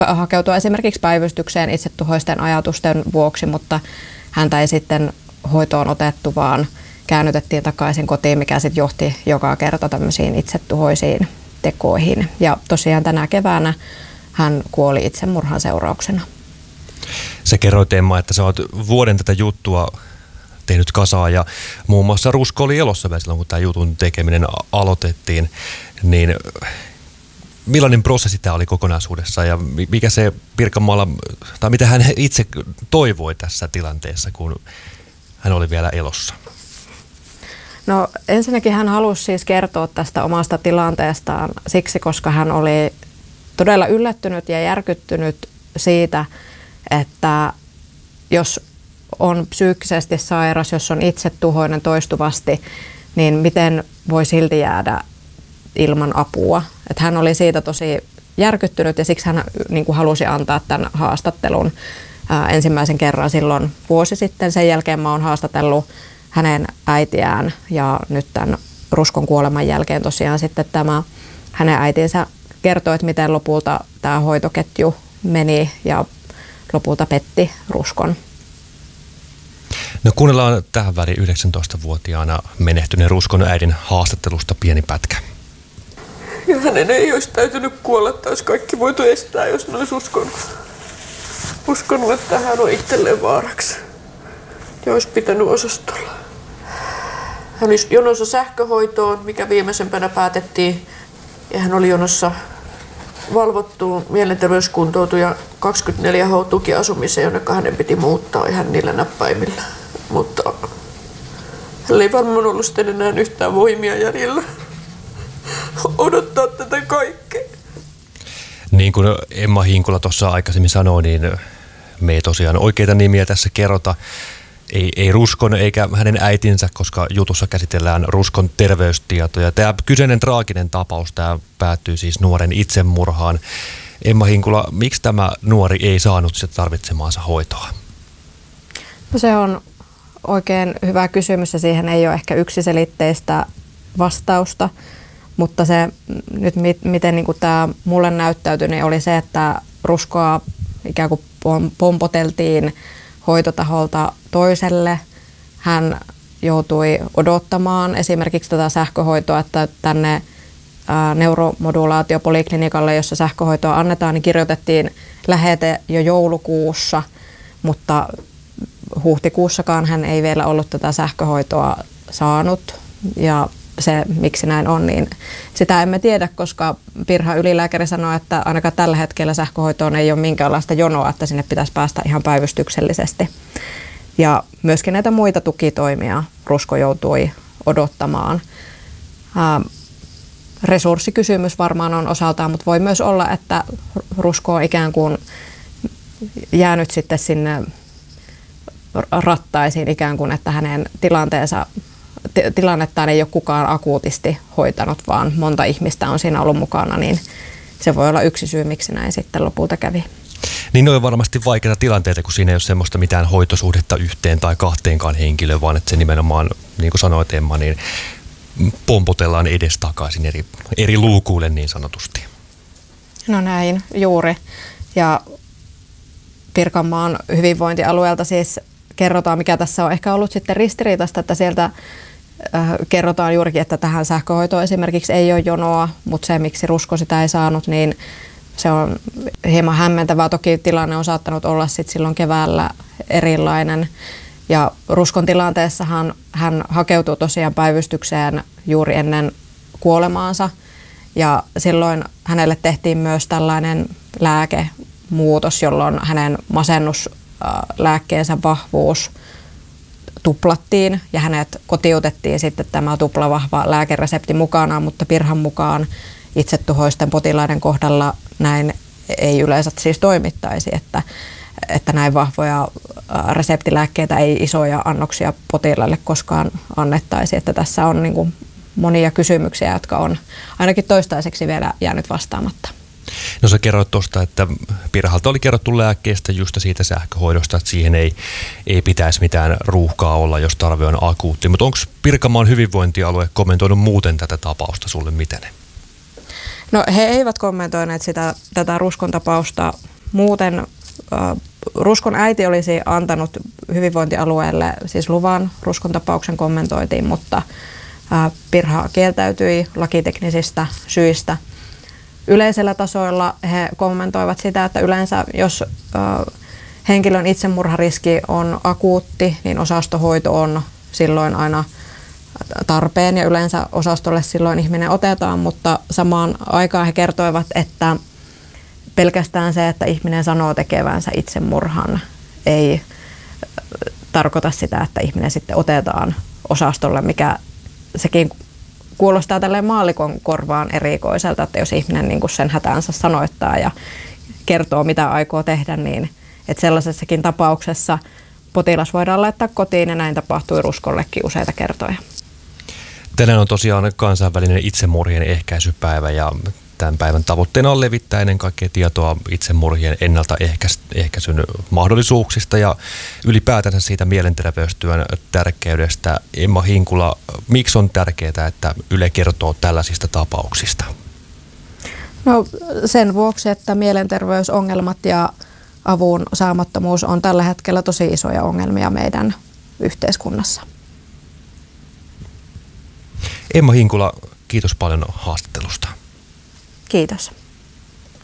hakeutua esimerkiksi päivystykseen itsetuhoisten ajatusten vuoksi, mutta häntä ei sitten hoitoon otettu, vaan käännytettiin takaisin kotiin, mikä sitten johti joka kerta tämmöisiin itsetuhoisiin tekoihin. Ja tosiaan tänä keväänä hän kuoli itsemurhan seurauksena. Sä kerroit, Emma, että sä oot vuoden tätä juttua tehnyt kasaa ja muun muassa Rusko oli elossa vielä silloin, kun tämä jutun tekeminen aloitettiin. Niin millainen prosessi tämä oli kokonaisuudessaan ja mikä se Pirkanmaalla, tai mitä hän itse toivoi tässä tilanteessa, kun hän oli vielä elossa? No ensinnäkin hän halusi siis kertoa tästä omasta tilanteestaan siksi, koska hän oli todella yllättynyt ja järkyttynyt siitä, että jos on psyykkisesti sairas, jos on itsetuhoinen toistuvasti, niin miten voi silti jäädä ilman apua. Että hän oli siitä tosi järkyttynyt ja siksi hän niin kuin halusi antaa tämän haastattelun ensimmäisen kerran silloin vuosi sitten. Sen jälkeen mä oon haastatellut hänen äitiään ja nyt tämän Ruskon kuoleman jälkeen tosiaan sitten tämä hänen äitinsä kertoi, että miten lopulta tämä hoitoketju meni ja lopulta petti Ruskon. No kuunnellaan tähän väliin 19-vuotiaana menehtyneen Ruskon äidin haastattelusta pieni pätkä. Ja hänen ei olisi täytynyt kuolla, että olisi kaikki voitu estää, jos ne olisi uskonut, että hän on itselleen vaaraksi. Ja olisi pitänyt osastolla. Hän oli jonossa sähköhoitoon, mikä viimeisempänä päätettiin. Ja hän oli jonossa valvottuun mielenterveyskuntoutuja 24H-tukiasumiseen, jonne hänen piti muuttaa ihan niillä näppäimillä. Mutta hänellä ei varmaan ollut sitten enää yhtään voimia jäljellä odottaa tätä kaikkea. Niin kuin Emma Hinkula tuossa aikaisemmin sanoi, niin me ei tosiaan oikeita nimiä tässä kerrota. Ei Ruskon eikä hänen äitinsä, koska jutussa käsitellään Ruskon terveystietoja. Tämä kyseinen traaginen tapaus, tämä päättyy siis nuoren itsemurhaan. Emma Hinkula, miksi tämä nuori ei saanut sitä tarvitsemaansa hoitoa? No se on oikein hyvä kysymys ja siihen ei ole ehkä yksiselitteistä vastausta. Mutta se nyt miten niin kuin tämä mulle näyttäytyi, niin oli se, että Ruskoa ikään kuin pompoteltiin hoitotaholta toiselle. Hän joutui odottamaan esimerkiksi tätä sähköhoitoa, että tänne neuromodulaatiopoliklinikalle, jossa sähköhoitoa annetaan, niin kirjoitettiin lähete jo joulukuussa, mutta huhtikuussakaan hän ei vielä ollut tätä sähköhoitoa saanut ja se, miksi näin on, niin sitä emme tiedä, koska Pirha ylilääkäri sanoi, että ainakaan tällä hetkellä sähköhoitoon ei ole minkäänlaista jonoa, että sinne pitäisi päästä ihan päivystyksellisesti. Ja myöskin näitä muita tukitoimia Rusko joutui odottamaan. Resurssikysymys varmaan on osaltaan, mutta voi myös olla, että Rusko on ikään kuin jäänyt sitten sinne rattaisiin ikään kuin, että hänen tilannettaan ei ole kukaan akuutisti hoitanut, vaan monta ihmistä on siinä ollut mukana, niin se voi olla yksi syy, miksi näin sitten lopulta kävi. Niin ne on varmasti vaikeita tilanteita, kun siinä ei ole semmoista mitään hoitosuhdetta yhteen tai kahteenkaan henkilöön, vaan että se nimenomaan, niin kuin sanoit Emma, niin pompotellaan edestakaisin eri luukuille niin sanotusti. No näin, juuri. Ja Pirkanmaan hyvinvointialueelta siis kerrotaan, mikä tässä on ehkä ollut sitten ristiriitaista, että sieltä kerrotaan juurikin, että tähän sähköhoitoon esimerkiksi ei ole jonoa, mutta se, miksi Rusko sitä ei saanut, niin se on hieman hämmentävää. Toki tilanne on saattanut olla sitten silloin keväällä erilainen. Ja Ruskon tilanteessahan hän hakeutui tosiaan päivystykseen juuri ennen kuolemaansa. Ja silloin hänelle tehtiin myös tällainen lääkemuutos, jolloin hänen masennuslääkkeensä vahvuus tuplattiin ja hänet kotiutettiin sitten tämä tuplavahva lääkeresepti mukanaan, mutta Pirhan mukaan itsetuhoisten potilaiden kohdalla näin ei yleensä siis toimittaisi, että näin vahvoja reseptilääkkeitä ei isoja annoksia potilaille koskaan annettaisi, että tässä on niin kuin monia kysymyksiä, jotka on ainakin toistaiseksi vielä jäänyt vastaamatta. No sä kerroit tuosta, että Pirhalta oli kerrottu lääkkeestä just siitä sähköhoidosta, että siihen ei pitäisi mitään ruuhkaa olla, jos tarve on akuutti. Mutta onko Pirkanmaan hyvinvointialue kommentoinut muuten tätä tapausta sulle miten? No he eivät kommentoineet tätä Ruskon tapausta Muuten Ruskon äiti olisi antanut hyvinvointialueelle siis luvan Ruskon tapauksen kommentointiin, mutta Pirha kieltäytyi lakiteknisistä syistä. Yleisellä tasoilla he kommentoivat sitä, että yleensä jos henkilön itsemurhariski on akuutti, niin osastohoito on silloin aina tarpeen ja yleensä osastolle silloin ihminen otetaan, mutta samaan aikaan he kertoivat, että pelkästään se, että ihminen sanoo tekevänsä itsemurhan, ei tarkoita sitä, että ihminen sitten otetaan osastolle, mikä sekin kuulostaa tälleen maallikon korvaan erikoiselta, että jos ihminen niin kuin sen hätänsä sanoittaa ja kertoo, mitä aikoo tehdä, niin että sellaisessakin tapauksessa potilas voidaan laittaa kotiin ja näin tapahtui Ruskollekin useita kertoja. Tänään on tosiaan kansainvälinen itsemurhien ehkäisypäivä ja tämän päivän tavoitteena on levittää ennen kaikkea tietoa itsemurhien ennaltaehkäisyn mahdollisuuksista ja ylipäätänsä siitä mielenterveystyön tärkeydestä. Emma Hinkula, miksi on tärkeää, että Yle kertoo tällaisista tapauksista? No sen vuoksi, että mielenterveysongelmat ja avun saamattomuus on tällä hetkellä tosi isoja ongelmia meidän yhteiskunnassa. Emma Hinkula, kiitos paljon haastattelusta. Kiitos.